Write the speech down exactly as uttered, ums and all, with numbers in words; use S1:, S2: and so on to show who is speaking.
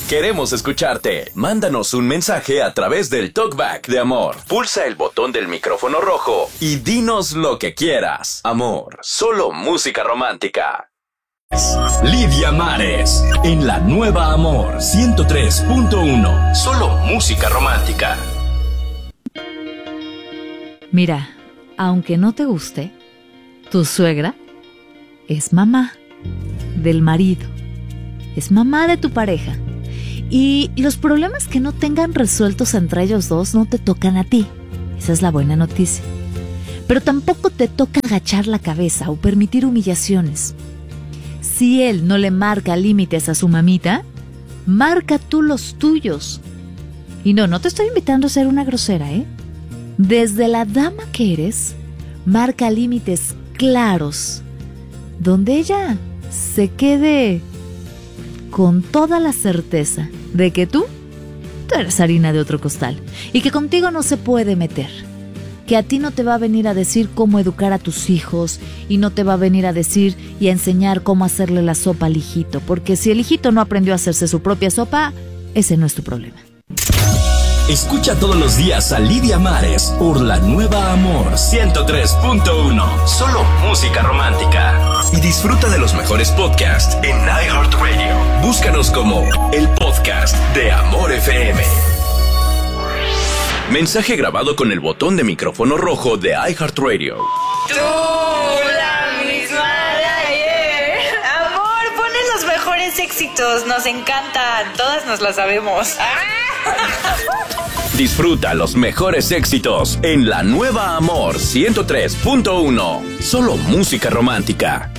S1: Queremos escucharte. Mándanos un mensaje a través del Talkback de Amor. Pulsa el botón del micrófono rojo y dinos lo que quieras. Amor, solo música romántica. Lidia Mares, en la nueva Amor ciento tres punto uno. Solo música romántica.
S2: Mira, aunque no te guste, tu suegra es mamá del marido, es mamá de tu pareja. Y los problemas que no tengan resueltos entre ellos dos no te tocan a ti. Esa es la buena noticia. Pero tampoco te toca agachar la cabeza o permitir humillaciones. Si él no le marca límites a su mamita, marca tú los tuyos. Y no, no te estoy invitando a ser una grosera, ¿eh? Desde la dama que eres, marca límites claros, donde ella se quede con toda la certeza de que tú, tú eres harina de otro costal y que contigo no se puede meter, que a ti no te va a venir a decir cómo educar a tus hijos y no te va a venir a decir y a enseñar cómo hacerle la sopa al hijito, porque si el hijito no aprendió a hacerse su propia sopa, ese no es tu problema.
S1: Escucha todos los días a Lidia Mares por la nueva Amor ciento tres punto uno. Solo música romántica. Y disfruta de los mejores podcasts en iHeartRadio. Búscanos como el podcast de Amor F M. Mensaje grabado con el botón de micrófono rojo de iHeartRadio.
S3: Tú, la misma de ayer. Amor, pones los mejores éxitos. Nos encantan. Todas nos las sabemos.
S1: Disfruta los mejores éxitos en la nueva Amor ciento tres punto uno. Solo música romántica.